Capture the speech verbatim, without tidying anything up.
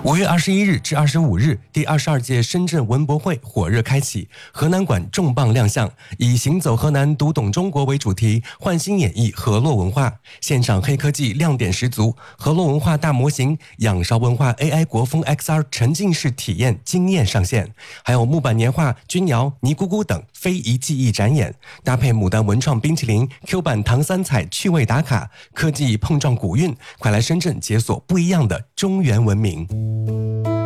五月二十一日至二十五日，第二十二届深圳文博会火热开启，河南馆重磅亮相，以行走河南读懂中国为主题，焕新演绎河洛文化，现场黑科技亮点十足，河洛文化大模型、仰韶文化 A I 国风 X R 沉浸式体验惊艳上线，还有木板年画、钧窑、泥咕咕等非遗技艺展演，搭配牡丹文创冰淇淋、Q 版糖三彩趣味打卡，科技碰撞古韵，快来深圳解锁不一样的中原文明。